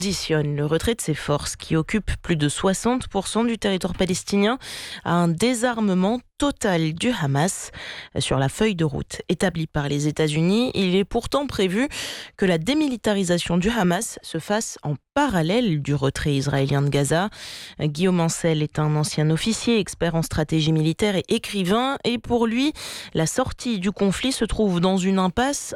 conditionne le retrait de ses forces qui occupent plus de 60% du territoire palestinien à un désarmement total du Hamas. Sur la feuille de route établie par les États-Unis, il est pourtant prévu que la démilitarisation du Hamas se fasse en parallèle du retrait israélien de Gaza. Guillaume Ancel est un ancien officier, expert en stratégie militaire et écrivain. Et pour lui, la sortie du conflit se trouve dans une impasse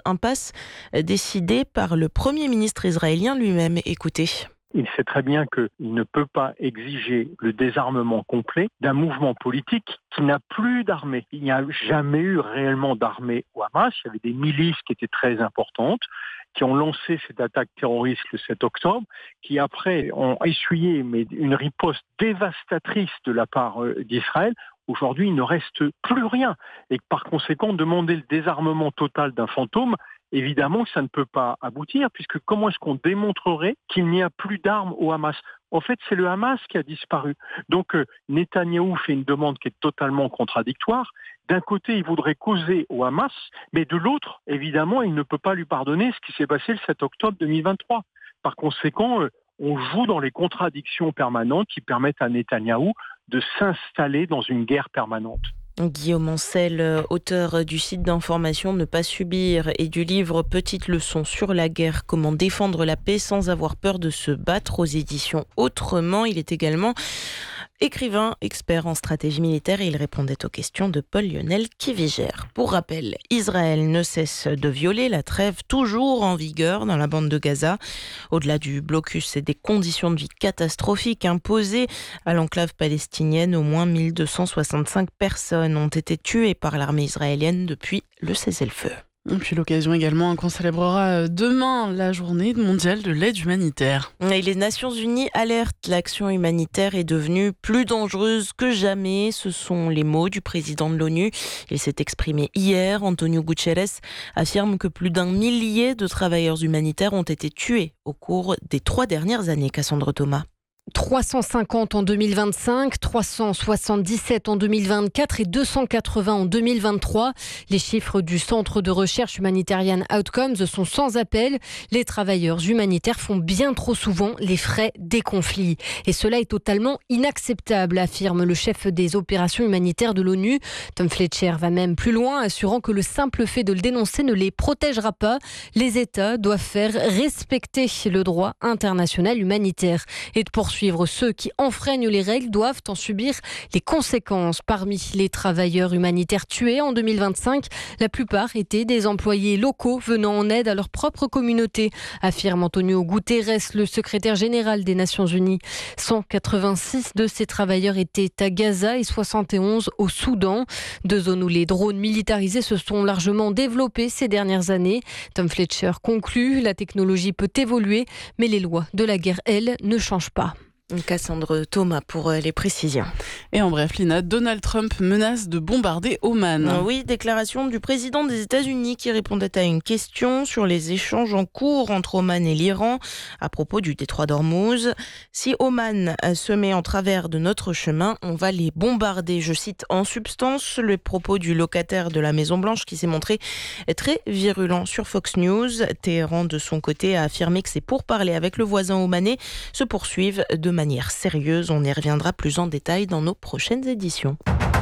décidée par le Premier ministre israélien lui-même. Écoutez. Il sait très bien qu'il ne peut pas exiger le désarmement complet d'un mouvement politique qui n'a plus d'armée. Il n'y a jamais eu réellement d'armée au Hamas. Il y avait des milices qui étaient très importantes, qui ont lancé cette attaque terroriste le 7 octobre, qui après ont essuyé une riposte dévastatrice de la part d'Israël. Aujourd'hui, il ne reste plus rien. Et par conséquent, demander le désarmement total d'un fantôme, évidemment que ça ne peut pas aboutir, puisque comment est-ce qu'on démontrerait qu'il n'y a plus d'armes au Hamas ? En fait, c'est le Hamas qui a disparu. Donc, Netanyahou fait une demande qui est totalement contradictoire. D'un côté, il voudrait causer au Hamas, mais de l'autre, évidemment, il ne peut pas lui pardonner ce qui s'est passé le 7 octobre 2023. Par conséquent, on joue dans les contradictions permanentes qui permettent à Netanyahou de s'installer dans une guerre permanente. Guillaume Ancel, auteur du site d'information Ne pas subir et du livre Petite leçon sur la guerre, comment défendre la paix sans avoir peur de se battre aux éditions Autrement. Il est également écrivain, expert en stratégie militaire et il répondait aux questions de Paul-Lionel Kivigère. Pour rappel, Israël ne cesse de violer la trêve toujours en vigueur dans la bande de Gaza. Au-delà du blocus et des conditions de vie catastrophiques imposées à l'enclave palestinienne, au moins 1265 personnes ont été tuées par l'armée israélienne depuis le cessez-le-feu. Et puis l'occasion également qu'on célébrera demain la journée mondiale de l'aide humanitaire. Et les Nations Unies alertent, l'action humanitaire est devenue plus dangereuse que jamais. Ce sont les mots du président de l'ONU. Il s'est exprimé hier. Antonio Guterres affirme que plus d'1 millier de travailleurs humanitaires ont été tués au cours des 3 dernières années. Cassandre Thomas. 350 en 2025, 377 en 2024 et 280 en 2023. Les chiffres du Centre de recherche humanitarian Outcomes sont sans appel. Les travailleurs humanitaires font bien trop souvent les frais des conflits. Et cela est totalement inacceptable, affirme le chef des opérations humanitaires de l'ONU. Tom Fletcher va même plus loin, assurant que le simple fait de le dénoncer ne les protégera pas. Les États doivent faire respecter le droit international humanitaire et de poursuivre ceux qui enfreignent les règles doivent en subir les conséquences. Parmi les travailleurs humanitaires tués en 2025, la plupart étaient des employés locaux venant en aide à leur propre communauté, affirme Antonio Guterres, le secrétaire général des Nations Unies. 186 de ces travailleurs étaient à Gaza et 71 au Soudan, 2 zones où les drones militarisés se sont largement développés ces dernières années. Tom Fletcher conclut, la technologie peut évoluer, mais les lois de la guerre, elles, ne changent pas. Cassandre Thomas pour les précisions. Et en bref, Lina, Donald Trump menace de bombarder Oman. Oui, déclaration du président des États-Unis qui répondait à une question sur les échanges en cours entre Oman et l'Iran à propos du détroit d'Ormuz. Si Oman se met en travers de notre chemin, on va les bombarder. Je cite en substance le propos du locataire de la Maison-Blanche qui s'est montré très virulent sur Fox News. Téhéran, de son côté, a affirmé que ses pourparlers avec le voisin omanais se poursuivent de manière sérieuse. On y reviendra plus en détail dans nos prochaines éditions.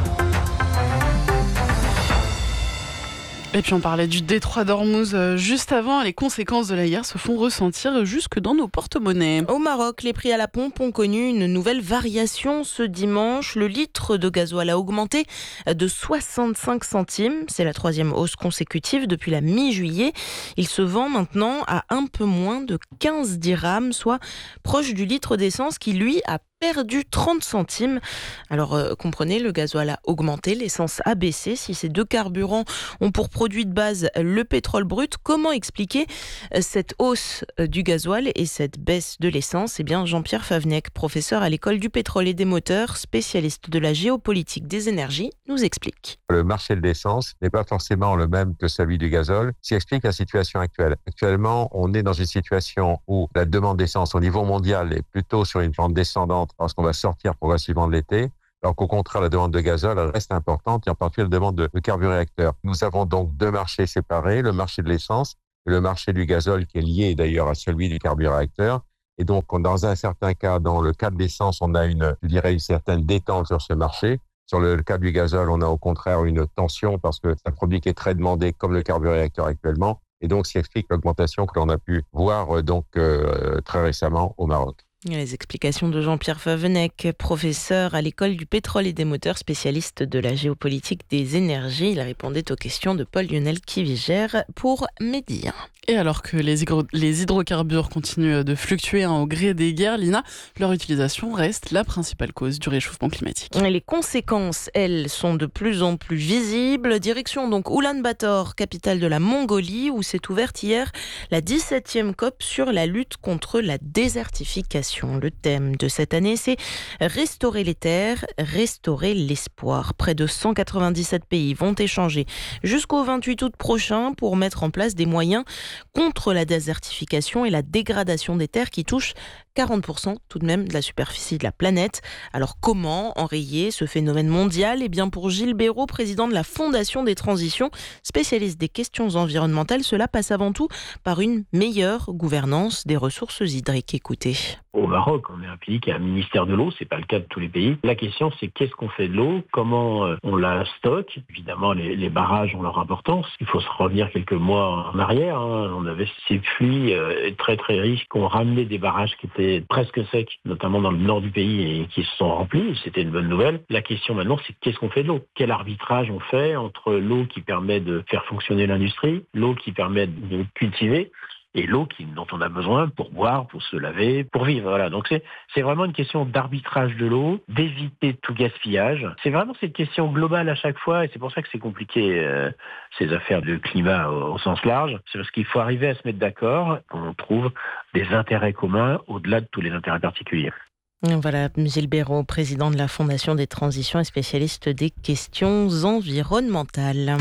Et puis on parlait du détroit d'Ormuz juste avant. Les conséquences de la guerre se font ressentir jusque dans nos porte-monnaies. Au Maroc, les prix à la pompe ont connu une nouvelle variation ce dimanche. Le litre de gasoil a augmenté de 65 centimes. C'est la 3e hausse consécutive depuis la mi-juillet. Il se vend maintenant à un peu moins de 15 dirhams, soit proche du litre d'essence qui, lui, a perdu 30 centimes. Alors, comprenez, le gasoil a augmenté, l'essence a baissé. Si ces 2 carburants ont pour produit de base le pétrole brut, comment expliquer cette hausse du gasoil et cette baisse de l'essence ? Eh bien, Jean-Pierre Favnec, professeur à l'école du pétrole et des moteurs, spécialiste de la géopolitique des énergies, nous explique. Le marché de l'essence n'est pas forcément le même que celui du gazole, ce qui explique la situation actuelle. Actuellement, on est dans une situation où la demande d'essence au niveau mondial est plutôt sur une pente descendante lorsqu'on va sortir progressivement de l'été, alors qu'au contraire, la demande de gazole reste importante, et en particulier la demande de carburéacteurs. Nous avons donc 2 marchés séparés, le marché de l'essence et le marché du gazole, qui est lié d'ailleurs à celui du carburéacteur. Et donc, dans un certain cas, dans le cas de l'essence, on a une certaine détente sur ce marché. Sur le cas du gazole, on a au contraire une tension parce que c'est un produit qui est très demandé comme le carburéacteur actuellement. Et donc, ce qui explique l'augmentation que l'on a pu voir très récemment au Maroc. Les explications de Jean-Pierre Favennec, professeur à l'école du pétrole et des moteurs, spécialiste de la géopolitique des énergies. Il répondait aux questions de Paul-Lionel Kivigère pour Midi 1. Et alors que les hydrocarbures continuent de fluctuer au gré des guerres, Lina, leur utilisation reste la principale cause du réchauffement climatique. Les conséquences, elles, sont de plus en plus visibles. Direction donc Oulan-Bator, capitale de la Mongolie, où s'est ouverte hier la 17e COP sur la lutte contre la désertification. Le thème de cette année, c'est restaurer les terres, restaurer l'espoir. Près de 197 pays vont échanger jusqu'au 28 août prochain pour mettre en place des moyens contre la désertification et la dégradation des terres qui touchent 40% tout de même de la superficie de la planète. Alors comment enrayer ce phénomène mondial ? Eh bien pour Gilles Béraud, président de la Fondation des Transitions, spécialiste des questions environnementales, cela passe avant tout par une meilleure gouvernance des ressources hydriques. Écoutez. Au Maroc, on est un pays qui a un ministère de l'eau, c'est pas le cas de tous les pays. La question, c'est qu'est-ce qu'on fait de l'eau, comment on la stocke. Évidemment, les barrages ont leur importance. Il faut se revenir quelques mois en arrière. On avait ces pluies très très riches qui ont ramené des barrages qui étaient presque secs, notamment dans le nord du pays, et qui se sont remplis. C'était une bonne nouvelle. La question maintenant, c'est qu'est-ce qu'on fait de l'eau ? Quel arbitrage on fait entre l'eau qui permet de faire fonctionner l'industrie, l'eau qui permet de cultiver, et l'eau dont on a besoin pour boire, pour se laver, pour vivre. Voilà. Donc c'est vraiment une question d'arbitrage de l'eau, d'éviter tout gaspillage. C'est vraiment cette question globale à chaque fois, et c'est pour ça que c'est compliqué, ces affaires de climat au sens large. C'est parce qu'il faut arriver à se mettre d'accord, qu'on trouve des intérêts communs au-delà de tous les intérêts particuliers. Voilà, Gilles Béraud, président de la Fondation des Transitions et spécialiste des questions environnementales.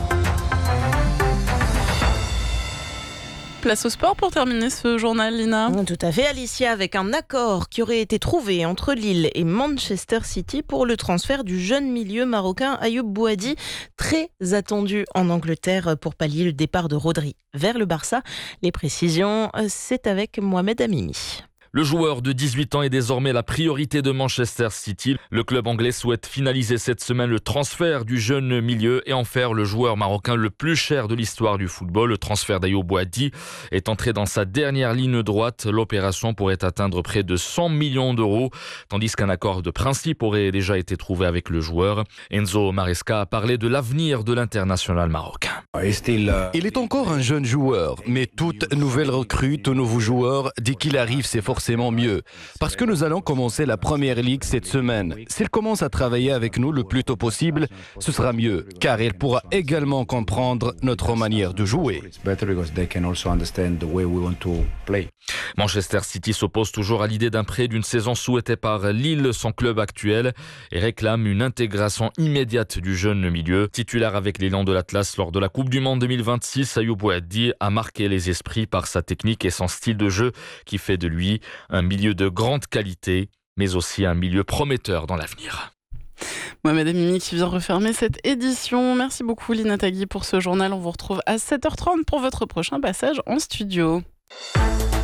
Place au sport pour terminer ce journal, Lina. Tout à fait, Alicia, avec un accord qui aurait été trouvé entre Lille et Manchester City pour le transfert du jeune milieu marocain Ayoub Bouhaddi, très attendu en Angleterre pour pallier le départ de Rodri vers le Barça. Les précisions, c'est avec Mohamed Amimi. Le joueur de 18 ans est désormais la priorité de Manchester City. Le club anglais souhaite finaliser cette semaine le transfert du jeune milieu et en faire le joueur marocain le plus cher de l'histoire du football. Le transfert d'Ayoub Bouhaddi est entré dans sa dernière ligne droite. L'opération pourrait atteindre près de 100 millions d'euros, tandis qu'un accord de principe aurait déjà été trouvé avec le joueur. Enzo Maresca a parlé de l'avenir de l'international marocain. Il est encore un jeune joueur, mais toute nouvelle recrue, tout nouveau joueur, dès qu'il arrive, c'est forcément mieux. Parce que nous allons commencer la première ligue cette semaine. S'il commence à travailler avec nous le plus tôt possible, ce sera mieux, car il pourra également comprendre notre manière de jouer. Manchester City s'oppose toujours à l'idée d'un prêt d'une saison souhaitée par Lille, son club actuel, et réclame une intégration immédiate du jeune milieu. Titulaire avec l'élan de l'Atlas lors de la Coupe du Monde 2026, Ayoub Bouhaddi a marqué les esprits par sa technique et son style de jeu qui fait de lui un milieu de grande qualité, mais aussi un milieu prometteur dans l'avenir. Mohamed Amimi qui vient refermer cette édition. Merci beaucoup Lina Tagui pour ce journal. On vous retrouve à 7h30 pour votre prochain passage en studio.